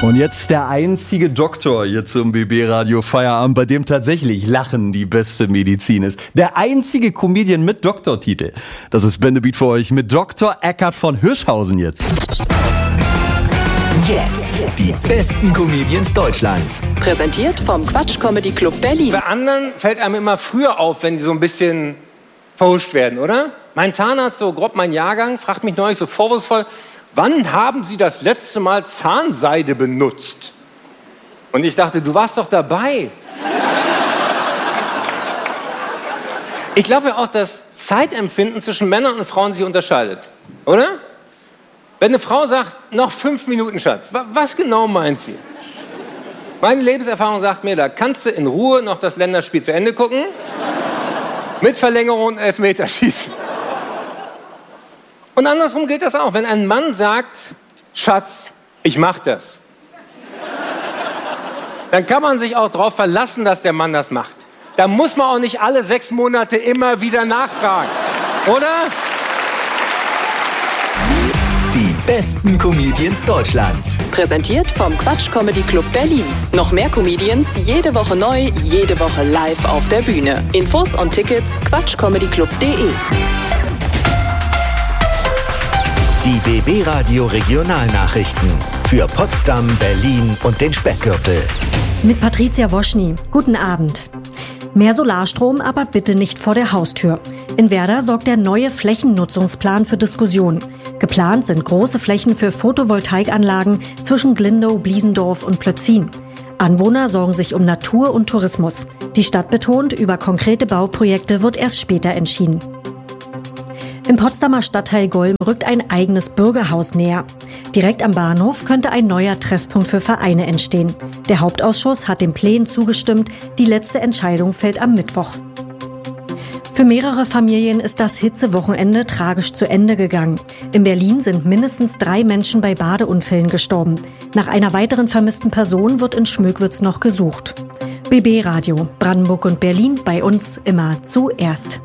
Und jetzt der einzige Doktor hier zum BB-Radio Feierabend, bei dem tatsächlich Lachen die beste Medizin ist. Der einzige Comedian mit Doktortitel. Das ist Bendebeat für euch mit Dr. Eckart von Hirschhausen jetzt. Jetzt die besten Comedians Deutschlands. Präsentiert vom Quatsch Comedy Club Berlin. Bei anderen fällt einem immer früher auf, wenn die so ein bisschen verhuscht werden, oder? Mein Zahnarzt, so grob mein Jahrgang, fragt mich neulich so vorwurfsvoll: Wann haben Sie das letzte Mal Zahnseide benutzt? Und ich dachte, du warst doch dabei. Ich glaube ja auch, dass Zeitempfinden zwischen Männern und Frauen sich unterscheidet, oder? Wenn eine Frau sagt, noch 5 Minuten, Schatz, was genau meint sie? Meine Lebenserfahrung sagt mir, da kannst du in Ruhe noch das Länderspiel zu Ende gucken, mit Verlängerung und Elfmeterschießen. Und andersrum gilt das auch. Wenn ein Mann sagt, Schatz, ich mach das, dann kann man sich auch darauf verlassen, dass der Mann das macht. Da muss man auch nicht alle 6 Monate immer wieder nachfragen, oder? Die besten Comedians Deutschlands. Präsentiert vom Quatsch Comedy Club Berlin. Noch mehr Comedians, jede Woche neu, jede Woche live auf der Bühne. Infos und Tickets quatschcomedyclub.de. Die BB-Radio Regionalnachrichten für Potsdam, Berlin und den Speckgürtel. Mit Patricia Woschny. Guten Abend. Mehr Solarstrom, aber bitte nicht vor der Haustür. In Werder sorgt der neue Flächennutzungsplan für Diskussionen. Geplant sind große Flächen für Photovoltaikanlagen zwischen Glindow, Bliesendorf und Plötzin. Anwohner sorgen sich um Natur und Tourismus. Die Stadt betont, über konkrete Bauprojekte wird erst später entschieden. Im Potsdamer Stadtteil Golm rückt ein eigenes Bürgerhaus näher. Direkt am Bahnhof könnte ein neuer Treffpunkt für Vereine entstehen. Der Hauptausschuss hat den Plänen zugestimmt. Die letzte Entscheidung fällt am Mittwoch. Für mehrere Familien ist das Hitzewochenende tragisch zu Ende gegangen. In Berlin sind mindestens 3 Menschen bei Badeunfällen gestorben. Nach einer weiteren vermissten Person wird in Schmöckwitz noch gesucht. BB Radio, Brandenburg und Berlin, bei uns immer zuerst.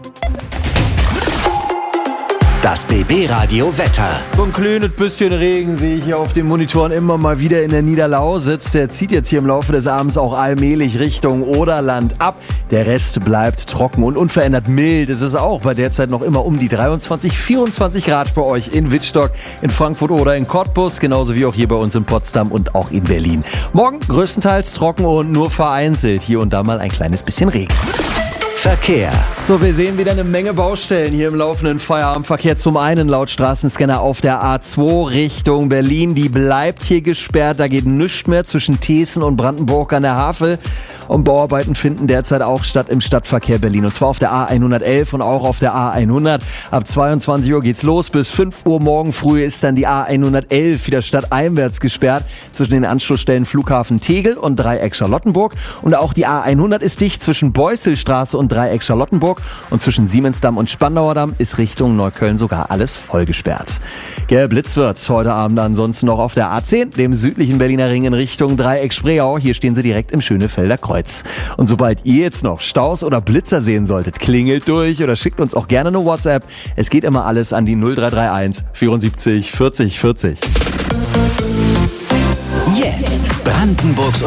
Das BB-Radio Wetter. So ein kleines bisschen Regen sehe ich hier auf den Monitoren immer mal wieder in der Niederlausitz. Der zieht jetzt hier im Laufe des Abends auch allmählich Richtung Oderland ab. Der Rest bleibt trocken und unverändert mild. Es ist auch bei derzeit noch immer um die 23, 24 Grad bei euch in Wittstock, in Frankfurt oder in Cottbus, genauso wie auch hier bei uns in Potsdam und auch in Berlin. Morgen größtenteils trocken und nur vereinzelt hier und da mal ein kleines bisschen Regen. Verkehr. So, wir sehen wieder eine Menge Baustellen hier im laufenden Feierabendverkehr. Zum einen laut Straßenscanner auf der A2 Richtung Berlin. Die bleibt hier gesperrt. Da geht nichts mehr zwischen Thesen und Brandenburg an der Havel. Und Bauarbeiten finden derzeit auch statt im Stadtverkehr Berlin. Und zwar auf der A111 und auch auf der A100. Ab 22 Uhr geht's los. Bis 5 Uhr morgen früh ist dann die A111 wieder stadteinwärts gesperrt. Zwischen den Anschlussstellen Flughafen Tegel und Dreieck Charlottenburg. Und auch die A100 ist dicht zwischen Beuselstraße und Dreieck Charlottenburg. Und zwischen Siemensdamm und Spandauer Damm ist Richtung Neukölln sogar alles voll gesperrt. Blitz wird's heute Abend ansonsten noch auf der A10, dem südlichen Berliner Ring in Richtung Dreieck Spreeau. Hier stehen sie direkt im Schönefelder Kreuz. Und sobald ihr jetzt noch Staus oder Blitzer sehen solltet, klingelt durch oder schickt uns auch gerne eine WhatsApp. Es geht immer alles an die 0331 74 40 40. Jetzt Brandenburgs